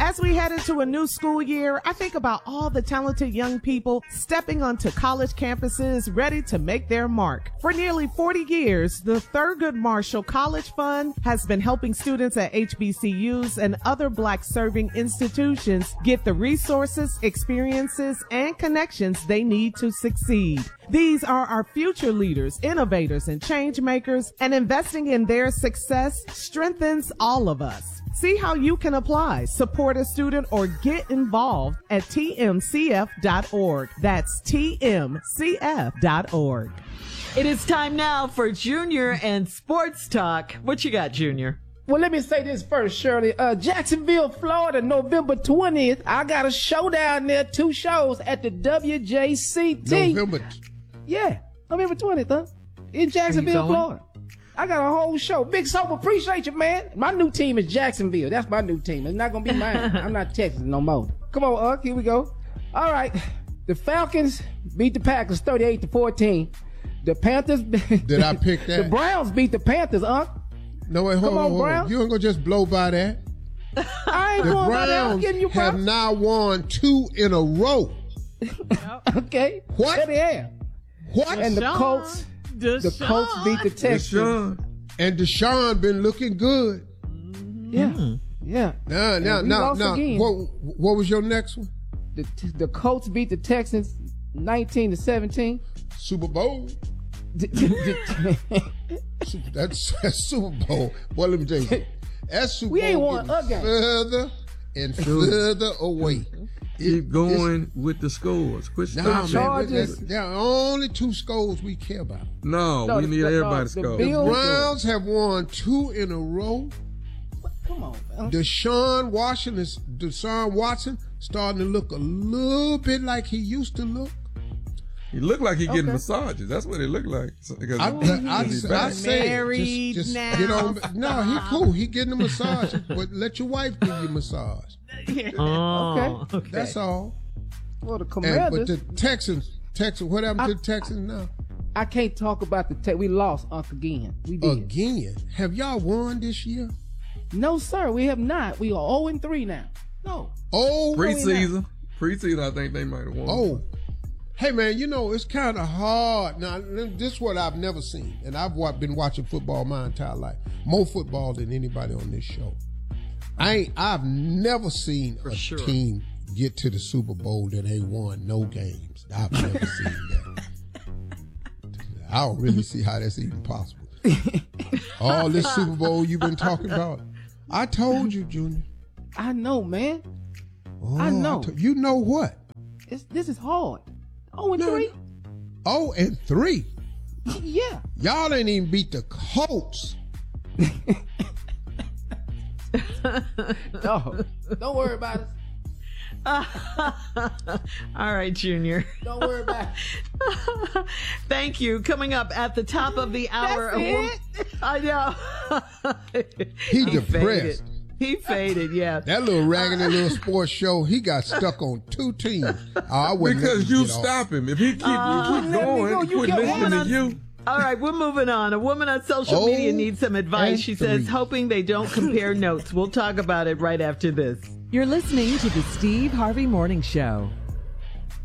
As we head into a new school year, I think about all the talented young people stepping onto college campuses ready to make their mark. For nearly 40 years, the Thurgood Marshall College Fund has been helping students at HBCUs and other Black-serving institutions get the resources, experiences, and connections they need to succeed. These are our future leaders, innovators, and change makers, and investing in their success strengthens all of us. See how you can apply, support a student, or get involved at tmcf.org. That's tmcf.org. It is time now for Junior and Sports Talk. What you got, Junior? Well, let me say this first, Shirley. Jacksonville, Florida, November 20th. I got a show down there, 2 shows at the WJCT. November 20th, huh? In Jacksonville, Florida. I got a whole show. Big Soap, appreciate you, man. My new team is Jacksonville. That's my new team. It's not going to be mine. I'm not Texas no more. Come on, here we go. All right. The Falcons beat the Packers 38-14. The Panthers. Did I pick that? The Browns beat the Panthers, No, wait, hold on. You ain't going to just blow by that. I ain't going by that. I'm getting you props. Have now won 2 in a row. Okay. What? There they are. What? And the Colts. The Colts beat the Texans. And Deshaun been looking good. Yeah. Now. What was your next one? The Colts beat the Texans 19-17. Super Bowl. That's Super Bowl. Well, let me tell you. That Super we Bowl ain't won a game. Further and further away. Keep going with the scores. Quit stopping. There are only 2 scores we care about. No, we need everybody's score. The Browns have won 2 in a row. Come on, man. Deshaun Watson starting to look a little bit like he used to look. He look like he getting massages. That's what it look like. I say, married just now. Get on. No, he cool. He getting a massage, but let your wife give you a massage. Okay. That's all. Well, the Commanders. But the Texans, what happened to the Texans now? I can't talk about the Texans. We lost again. We did. Again? Have y'all won this year? No, sir. We have not. We are 0-3 now. No. Preseason, I think they might have won. Hey, man, it's kind of hard. Now, this is what I've never seen, and I've been watching football my entire life. More football than anybody on this show. I've never seen team get to the Super Bowl that ain't won no games. I've never seen that. I don't really see how that's even possible. All this Super Bowl you've been talking about. I told you, Junior. I know, man. I know. You know what? This is hard. 0-3. 0-3. Yeah. Y'all ain't even beat the Colts. No, don't worry about it. All right, Junior. Don't worry about it. Thank you. Coming up at the top of the hour. I know. He depressed. He faded, yeah. That little raggedy little sports show, he got stuck on 2 teams. Because you stop him. If he keep going, quit listening to you. All right, we're moving on. A woman on social media needs some advice. She says, hoping they don't compare notes. We'll talk about it right after this. You're listening to the Steve Harvey Morning Show.